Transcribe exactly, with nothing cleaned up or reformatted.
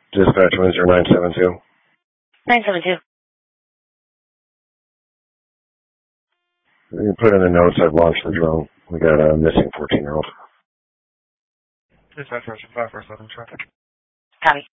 Dispatch Windsor nine seven two. nine seven two. You can put in the notes I've launched the drone. We got a missing fourteen-year-old. Dispatch Windsor five four seven traffic. Copy.